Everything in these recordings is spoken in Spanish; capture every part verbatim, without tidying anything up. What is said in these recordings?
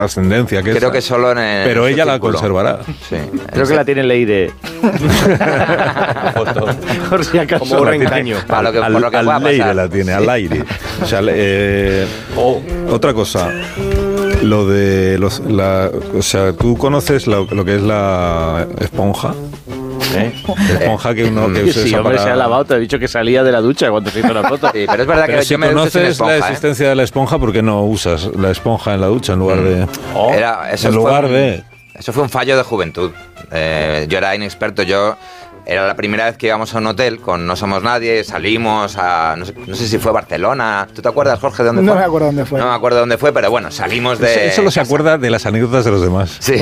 ascendencia que Creo esa, que solo en el pero ella la círculo. conservará. Sí. Creo que la tiene Leire. Por si acaso. Como un reengaño. Para lo que, al, por lo que al pueda aire pasar. la tiene, al aire. O sea, eh, Oh. otra cosa. Lo de los, la, o sea, ¿tú conoces lo, lo que es la esponja? ¿Eh? La esponja que uno que se Sí, usa hombre, para... se ha lavado. Te he dicho que salía de la ducha cuando se hizo la foto. Sí, pero es verdad Pero que si yo me ducho sin conoces esponja, la ¿eh? existencia de la esponja, ¿por qué no usas la esponja en la ducha en lugar de...? Oh. Era, eso en fue lugar un- de... Eso fue un fallo de juventud. Eh, yo era inexperto, yo... Era la primera vez que íbamos a un hotel con No Somos Nadie, salimos a... No sé, no sé si fue Barcelona. ¿Tú te acuerdas, Jorge, de dónde No fue? me acuerdo dónde fue. No me acuerdo dónde fue, pero bueno, salimos de... Él solo se acuerda de las anécdotas de los demás. Sí,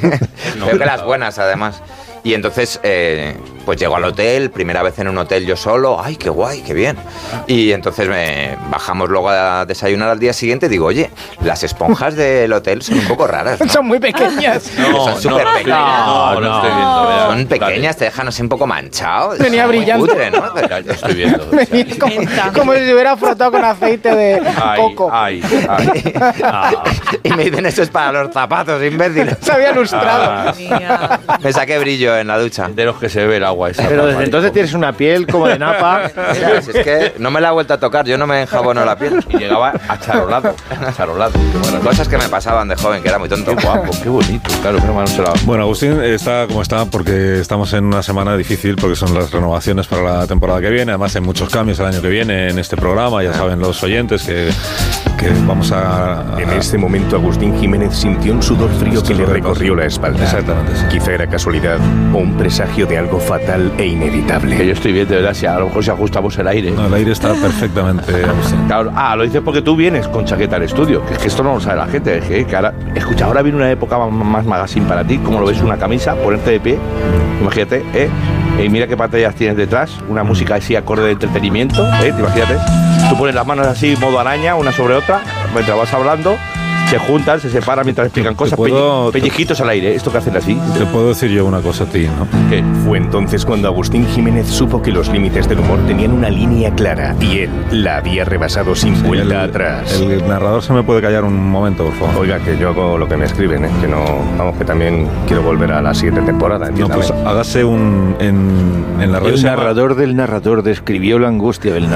creo que las buenas además. Y entonces, eh, pues llego al hotel, primera vez en un hotel yo solo, ¡ay, qué guay, qué bien! Y entonces me bajamos luego a desayunar al día siguiente y digo, oye, las esponjas del hotel son un poco raras, ¿no? Son muy pequeñas. No, son súper pequeñas. No, no, estoy viendo. vea. Son pequeñas, te dejan así un poco manchado. Venía Es muy brillando. cutre, ¿no? Pero- Ya estoy viendo. Venía como, como si se hubiera frotado con aceite de Ay, coco. ay, ay. Ah. Y me dicen, eso es para los zapatos, imbécil. Se había lustrado. Ah. Me saqué brillo en la ducha. De los que se ve el agua esa. Pero desde barbaridad. entonces tienes una piel como de napa. Mira, si es que no me la he vuelto a tocar, yo no me enjabono la piel. Y llegaba acharolado. Acharolado. Qué maravilla. Cosas que me pasaban de joven, que era muy tonto. Qué guapo, qué bonito. Claro, pero no se la... Bueno, Agustín está como está porque estamos en una semana difícil porque son las renovaciones para la temporada que viene. Además hay muchos cambios el año que viene en este programa. Ya saben los oyentes que, que vamos a... En este momento Agustín Jiménez sintió un sudor frío que le recorrió la espalda. Exactamente, sí. Quizá era casualidad o un presagio de algo fatal e Que inevitable. yo estoy bien, de verdad, si a lo mejor si ajustamos el aire. No, el aire está perfectamente, Agustín. Claro, ah, lo dices porque tú vienes con chaqueta al estudio, que es que esto no lo sabe la gente, es que, que ahora, escucha, ahora viene una época más, más magazine para ti, como lo ves, una camisa, ponerte de pie, imagínate, ¿eh? Y mira qué pantallas tienes detrás, una música así acorde de entretenimiento, ¿eh? Imagínate, tú pones las manos así, modo araña, una sobre otra, mientras vas hablando, se juntan, se separan mientras explican cosas, puedo- pelle- pellizquitos al aire, esto que hacen así. Te puedo decir yo una cosa a ti, ¿no? ¿Qué? Fue entonces cuando Agustín Jiménez supo que los límites del humor tenían una línea clara y él la había rebasado sin vuelta el, atrás. el narrador se me puede callar un momento, por favor. Oiga, que yo hago lo que me escriben, ¿eh? Que no... Vamos, que también quiero volver a la siguiente temporada, No, entiéndame. pues hágase un... En, en la radio El se llama- narrador del narrador describió la angustia del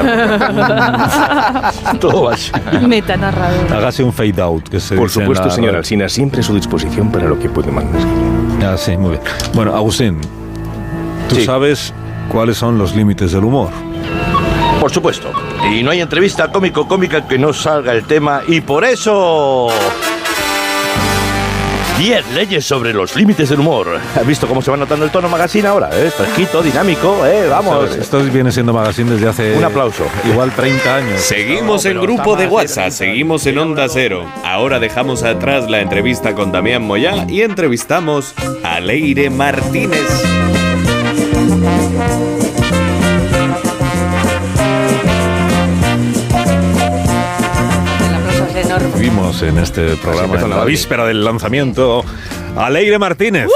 narrador. Todo así. Metanarrador. Hágase un fade out, que se Por dice en supuesto, la señor radio. Alsina, siempre a su disposición para lo que puede mandar. Ah, sí, muy bien. Bueno, Agustín, ¿tú Sí. sabes cuáles son los límites del humor? Por supuesto. Y no hay entrevista cómico-cómica que no salga el tema. Y por eso... diez leyes sobre los límites del humor. ¿Has visto cómo se va notando el tono magazine ahora? ¿Eh? Fresquito, dinámico, ¿eh? Vamos. Esto viene siendo Magazine desde hace... Un aplauso. Igual treinta años. Seguimos No, en pero grupo está de más WhatsApp, seguimos en Onda Cero. Ahora dejamos atrás la entrevista con Damián Moyá y entrevistamos a Leire Martínez. Vimos en este programa, empezó en la la Barbie. víspera del lanzamiento, a Leire Martínez.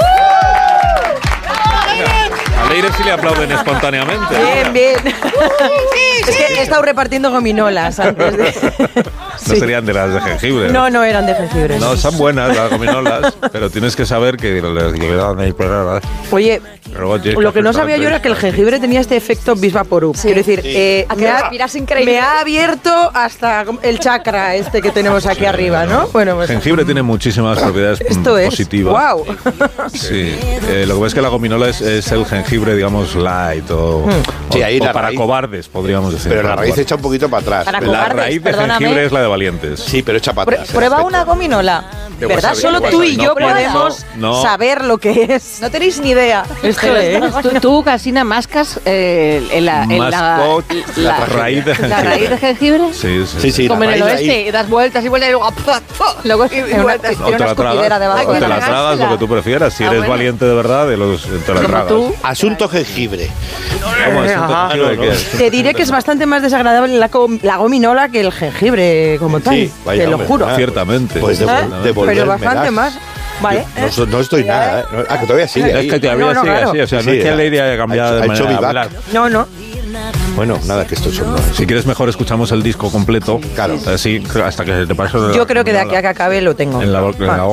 A Leire sí le aplauden espontáneamente. Bien, bien. Es que he estado repartiendo gominolas antes de... No serían de las de jengibre. No, no eran de jengibre. No, son buenas las gominolas, pero tienes que saber que las Oye, Luego tienes lo que no hacer sabía yo era que el jengibre tenía este efecto Bisvaporub. Sí. Quiero decir, Sí. eh, A que me, ha, respiras increíble. me ha abierto hasta el chakra este que tenemos aquí arriba, ¿no? Bueno, pues jengibre tiene muchísimas propiedades esto es. positivas. ¡Wow! Sí, eh, lo que pasa es que la gominola es, es el jengibre, digamos, light o, Sí, o- ahí o la para raíz- cobardes, podríamos decir. Pero la Para raíz cobardes. echa un poquito para atrás. Para Pero La cobardes, raíz de perdóname. jengibre es la de valientes. Sí, pero echa para Prue- atrás. el prueba aspecto. una gominola. De ¿Verdad? wasabi, Solo de tú y wasabi. yo No, podemos no. saber lo que es. No tenéis ni idea. Esto es. Tú, tú, Casina, mascas eh, en la, en la, Mascot, la, la raíz de la raíz de jengibre. Sí, sí. Sí, sí, Como la en el raíz de oeste, y das vueltas y vueltas y luego, luego y, y Una- vueltas. tiene O te una la escupidera tragas, debajo. o te la tragársela. tragas, lo que tú prefieras. Si Ah, eres bueno. valiente de verdad, de los, te la Como tragas. tú. Asunto jengibre. ¿Cómo es? Ajá. ¿Jengibre de qué es? Te diré que es bastante más desagradable la, com- la gominola que el jengibre como tal. Sí, vaya, te lo hombre. juro. Ah, Ciertamente. Pues ¿Eh? devol- Pero devolvérmela. bastante más. Vale. No, so- no estoy nada, ¿eh? No- ah, que todavía sigue. Es ahí. que todavía No, no, sigue claro. así, o sea, no Sí, es que ha- Leire haya cambiado ha de hecho manera de vivac. hablar. No, no. Bueno, nada, que esto es un... Si quieres mejor escuchamos el disco completo. Claro. Así, hasta que te paso. Yo creo que de aquí a que acabe lo tengo. En la, en la